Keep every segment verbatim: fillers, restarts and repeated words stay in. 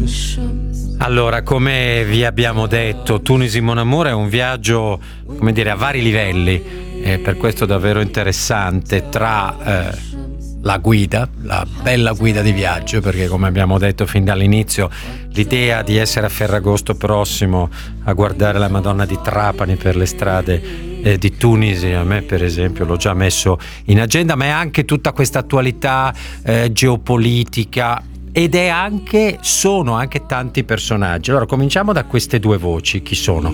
Allora, come vi abbiamo detto, Tunisi Mon Amour è un viaggio, come dire, a vari livelli, e per questo davvero interessante, tra eh, la guida, la bella guida di viaggio, perché come abbiamo detto fin dall'inizio, l'idea di essere a Ferragosto prossimo a guardare la Madonna di Trapani per le strade eh, di Tunisi, a me per esempio l'ho già messo in agenda, ma è anche tutta questa attualità eh, geopolitica. Ed è anche, sono anche tanti personaggi. Allora cominciamo da queste due voci. Chi sono?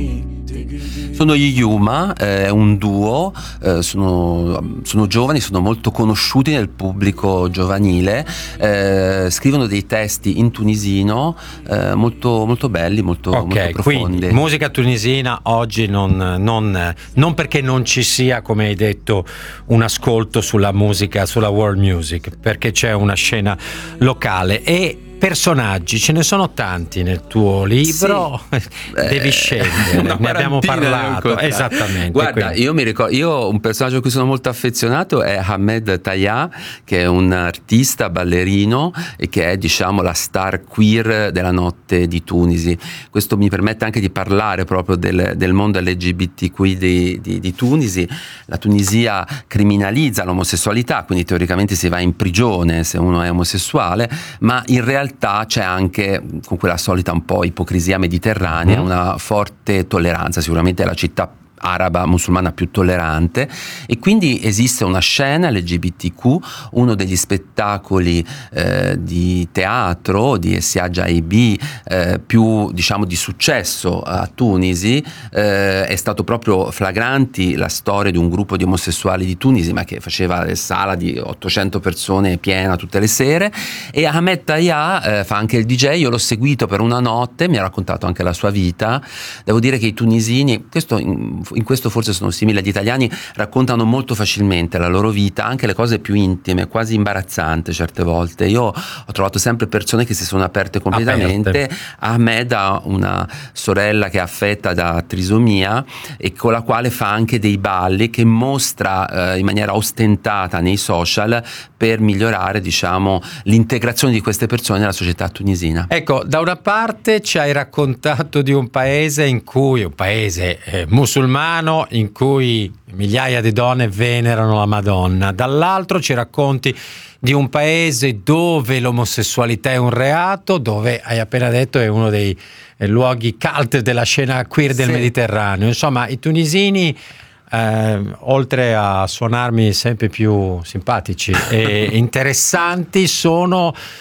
Sono gli Yuma, è un duo, eh, sono, sono giovani, sono molto conosciuti nel pubblico giovanile, eh, scrivono dei testi in tunisino eh, molto, molto belli, molto, Ok, molto profondi. Quindi musica tunisina oggi non, non, non perché non ci sia, come hai detto, un ascolto sulla musica, sulla world music, perché c'è una scena locale e personaggi, ce ne sono tanti nel tuo libro, sì. Devi scegliere, ne abbiamo parlato. Esattamente. Guarda, quindi. io mi ricordo, io un personaggio a cui sono molto affezionato è Ahmed Taya, che è un artista ballerino e che è, diciamo, la star queer della notte di Tunisi. Questo mi permette anche di parlare proprio del, del mondo L G B T Q di, di, di Tunisi. La Tunisia criminalizza l'omosessualità, quindi teoricamente si va in prigione se uno è omosessuale, ma in realtà c'è anche, con quella solita un po' ipocrisia mediterranea, mm. una forte tolleranza. Sicuramente è la città araba musulmana più tollerante, e quindi esiste una scena L G B T Q. Uno degli spettacoli eh, di teatro di Essia Jaibi eh, più, diciamo, di successo a Tunisi eh, è stato proprio Flagranti, la storia di un gruppo di omosessuali di Tunisi, ma che faceva sala di ottocento persone piena tutte le sere. E Ahmed Taya eh, fa anche il D J. Io l'ho seguito per una notte, mi ha raccontato anche la sua vita. Devo dire che i tunisini, questo in, in questo forse sono simili agli italiani, raccontano molto facilmente la loro vita, anche le cose più intime, quasi imbarazzanti certe volte. Io ho trovato sempre persone che si sono aperte completamente. Aperte. Ahmed ha una sorella che è affetta da trisomia e con la quale fa anche dei balli che mostra eh, in maniera ostentata nei social per migliorare, diciamo, l'integrazione di queste persone nella società tunisina. Ecco, da una parte ci hai raccontato di un paese in cui, un paese eh, musulmano, in cui migliaia di donne venerano la Madonna, dall'altro ci racconti di un paese dove l'omosessualità è un reato, dove hai appena detto è uno dei eh, luoghi cult della scena queer del sì. Mediterraneo. Insomma, i tunisini Eh, oltre a suonarmi sempre più simpatici e interessanti, sono